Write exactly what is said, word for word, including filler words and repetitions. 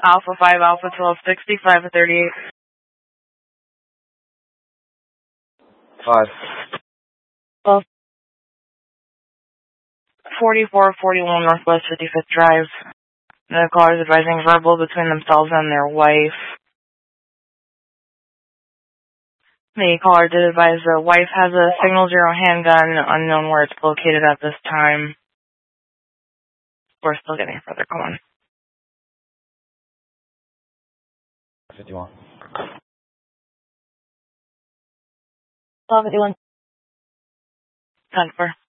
Alpha five, Alpha twelve, sixty-five thirty-eight. Five. Well, forty-four forty-one Northwest fifty-fifth Drive. The caller is advising verbal between themselves and their wife. The caller did advise the wife has a Signal Zero handgun, unknown where it's located at this time. We're still getting further going. fifty-one. twelve fifty-one. ten four.